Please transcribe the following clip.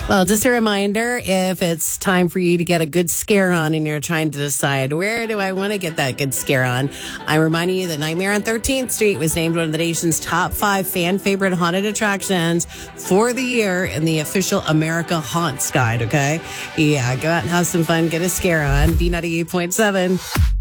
Well, just a reminder, if it's time for you to get a good scare on and you're trying to decide where do I want to get that good scare on, I'm reminding you that Nightmare on 13th Street was named one of the nation's top 5 fan favorite haunted attractions for the year in the official America Haunts Guide, okay? Yeah, go out and have some fun, get a scare on. B98.7.